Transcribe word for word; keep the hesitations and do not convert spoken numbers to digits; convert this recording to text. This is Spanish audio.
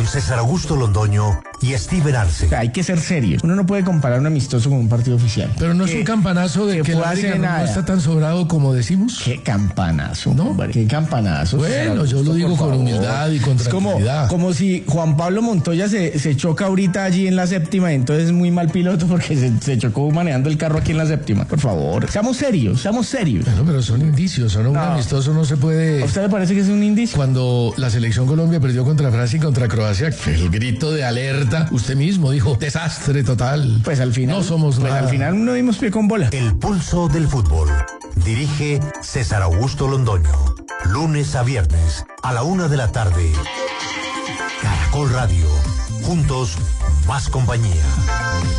con César Augusto Londoño y Steven Arce. O sea, hay que ser serio. Uno no puede comparar un amistoso con un partido oficial. Pero no es un campanazo de que, que el América no, no está tan sobrado como decimos. Qué campanazo, ¿no? Hombre, qué campanazo. Bueno, yo lo digo con humildad y con tranquilidad. Es como, como si Juan Pablo Montoya se, se choca ahorita allí en la séptima, entonces es muy mal piloto porque se, se chocó manejando el carro aquí en la séptima. Por favor, seamos serios, seamos serios. Bueno, pero son indicios, son un no. amistoso no se puede... ¿A usted le parece que es un indicio? Cuando la selección Colombia perdió contra Francia y contra Croacia, el grito de alerta, usted mismo dijo, desastre total. Pues al final... No somos pues nada. Al final no dimos pie con bola. El pulso del fútbol. Dirige César Augusto Londoño. Lunes a viernes, a la una de la tarde. Caracol Radio. Juntos, más compañía.